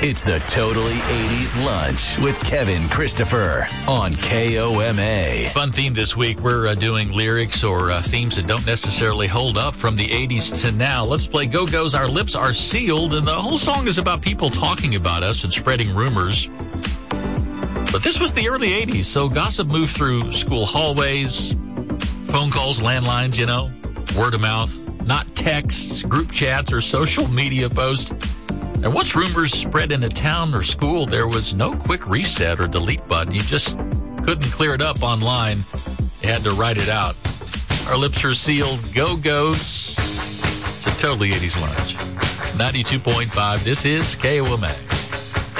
It's the Totally 80s Lunch with Kevin Christopher on KOMA. Fun theme this week. We're doing lyrics or themes that don't necessarily hold up from the 80s to now. Let's play Go-Go's Our Lips Are Sealed, and the whole song is about people talking about us and spreading rumors. But this was the early 80s, so gossip moved through school hallways, phone calls, landlines, word of mouth, not texts, group chats, or social media posts. And once rumors spread in a town or school, there was no quick reset or delete button. You just couldn't clear it up online. You had to write it out. Our lips are sealed. Go-Go's. It's a totally 80s lunch. 92.5. This is KOMA.